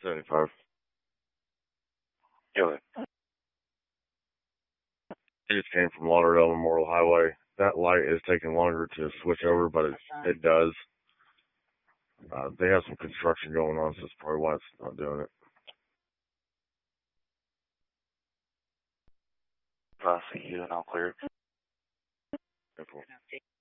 75. Go It just came from Lauderdale Memorial Highway. That light is taking longer to switch over, but it does. They have some construction going on, so that's probably why it's not doing it. See you and I'll clear. Simple.